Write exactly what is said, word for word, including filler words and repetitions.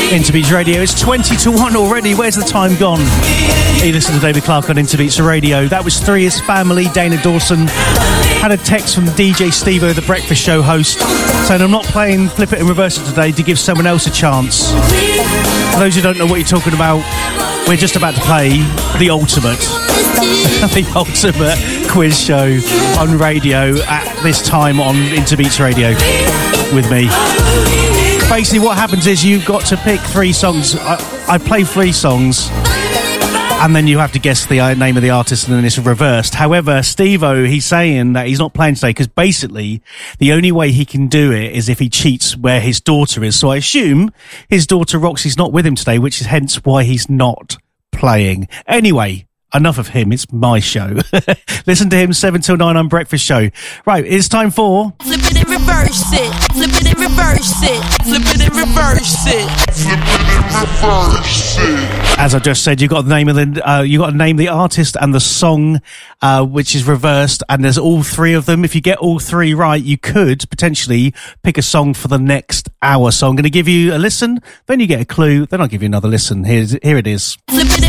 Interbeats Radio. It's twenty to one already. Where's the time gone? You listen to David Clarke on Interbeats Radio. That was Three Is Family. Dana Dawson had a text from D J Stevo, the breakfast show host, saying I'm not playing Flip It and Reverse It today to give someone else a chance. For those who don't know what you're talking about, we're just about to play the ultimate, the ultimate quiz show on radio at this time on Interbeats Radio with me. Basically what happens is you've got to pick three songs. I, I play three songs and then you have to guess the name of the artist and then it's reversed. However, Steve-O, he's saying that he's not playing today because basically the only way he can do it is if he cheats where his daughter is. So I assume his daughter Roxy's not with him today, which is hence why he's not playing. Anyway, enough of him. It's my show. Listen to him seven till nine on Breakfast Show. Right, it's time for Flip it and reverse it. Flip it and reverse it. Flip it and reverse it. Flip it and reverse it. As I just said, you got the name of the uh, you got to name the artist and the song, uh, which is reversed, and there's all three of them. If you get all three right, you could potentially pick a song for the next hour. So I'm going to give you a listen, then you get a clue, then I'll give you another listen. Here's here it is. Flip it